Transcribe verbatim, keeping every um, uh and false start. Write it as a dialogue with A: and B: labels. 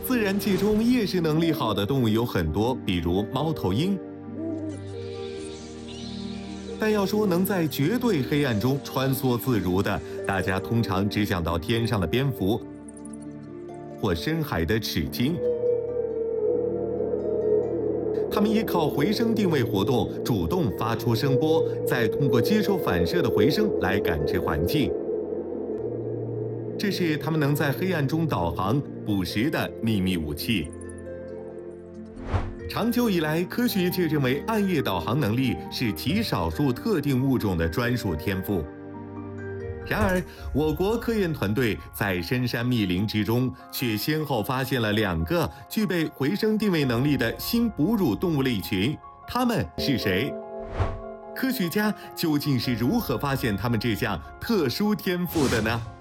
A: 自然界中夜视能力好的动物有很多，比如猫头鹰。但要说能在绝对黑暗中穿梭自如的，大家通常只想到天上的蝙蝠或深海的齿鲸。它们依靠回声定位活动，主动发出声波，再通过接收反射的回声来感知环境。这是它们能在黑暗中导航、捕食的秘密武器。长久以来，科学界认为暗夜导航能力是极少数特定物种的专属天赋。然而，我国科研团队在深山密林之中，却先后发现了两个具备回声定位能力的新哺乳动物类群。它们是谁？科学家究竟是如何发现它们这项特殊天赋的呢？